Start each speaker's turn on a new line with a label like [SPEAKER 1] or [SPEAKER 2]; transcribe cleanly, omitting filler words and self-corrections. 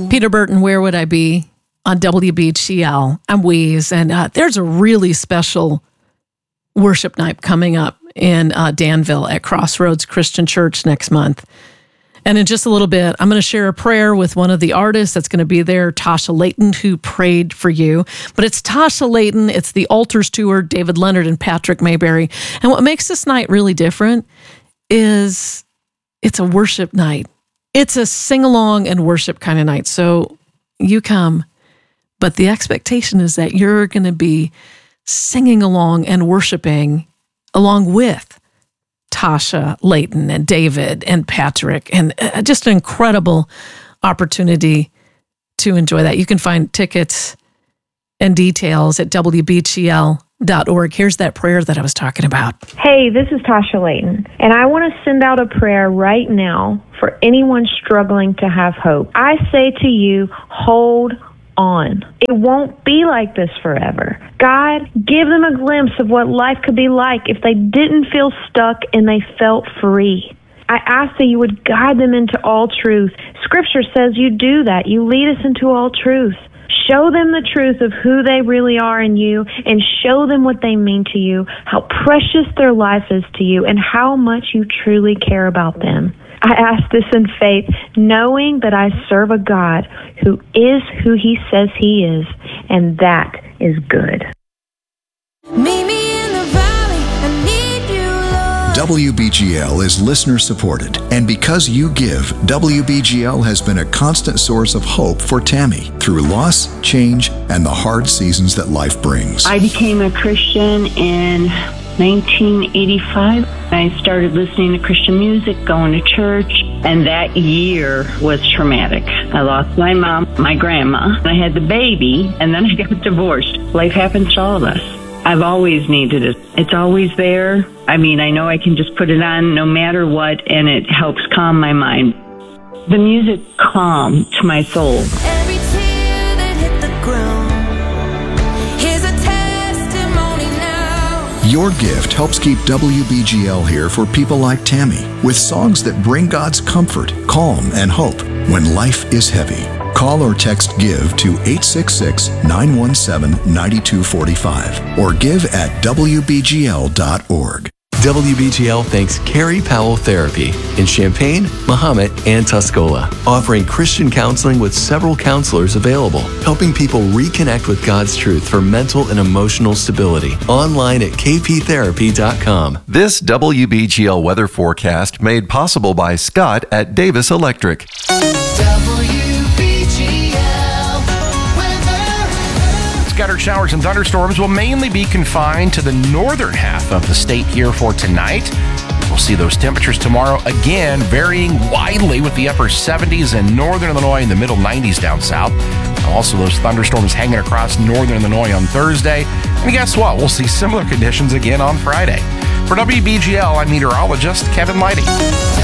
[SPEAKER 1] Peter Burton, Where Would I Be? On WBGL. I'm Weeze, and there's a really special worship night coming up in Danville at Crossroads Christian Church next month. And in just a little bit, I'm going to share a prayer with one of the artists that's going to be there, Tasha Layton, who prayed for you. But it's Tasha Layton, it's the Altars Tour, David Leonard and Patrick Mayberry. And what makes this night really different is it's a worship night. It's a sing-along and worship kind of night. So you come, but the expectation is that you're going to be singing along and worshiping along with Tasha Layton and David and Patrick, and just an incredible opportunity to enjoy that. You can find tickets and details at WBGL.org. Here's that prayer that I was talking about.
[SPEAKER 2] Hey, this is Tasha Layton, and I want to send out a prayer right now for anyone struggling to have hope. I say to you, hold on. It won't be like this forever. God, give them a glimpse of what life could be like if they didn't feel stuck and they felt free. I ask that you would guide them into all truth. Scripture says you do that. You lead us into all truth. Show them the truth of who they really are in you, and show them what they mean to you, how precious their life is to you, and how much you truly care about them. I ask this in faith, knowing that I serve a God who is who he says he is, and that is good.
[SPEAKER 3] Meet me in the valley, I need you, Lord.
[SPEAKER 4] WBGL is listener supported, and because you give, WBGL has been a constant source of hope for Tammy through loss, change, and the hard seasons that life brings.
[SPEAKER 5] I became a Christian in 1985. I started listening to Christian music, going to church, and that year was traumatic. I lost my mom, my grandma, I had the baby, and then I got divorced. Life happens to all of us. I've always needed it. It's always there. I mean, I know I can just put it on no matter what, and it helps calm my mind. The music calm to my soul.
[SPEAKER 3] Every tear that hit the ground, here's a testimony now.
[SPEAKER 4] Your gift helps keep WBGL here for people like Tammy, with songs that bring God's comfort, calm, and hope when life is heavy. Call or text GIVE to 866-917-9245 or give at WBGL.org.
[SPEAKER 6] WBGL thanks Carrie Powell Therapy in Champaign, Mahomet, and Tuscola, offering Christian counseling with several counselors available, helping people reconnect with God's truth for mental and emotional stability. Online at kptherapy.com.
[SPEAKER 7] This WBGL weather forecast made possible by Scott at Davis Electric.
[SPEAKER 8] Scattered showers and thunderstorms will mainly be confined to the northern half of the state here for tonight. We'll see those temperatures tomorrow again varying widely, with the upper 70s in northern Illinois and the middle 90s down south. Also, those thunderstorms hanging across northern Illinois on Thursday. And guess what? We'll see similar conditions again on Friday. For WBGL, I'm meteorologist Kevin Lighty.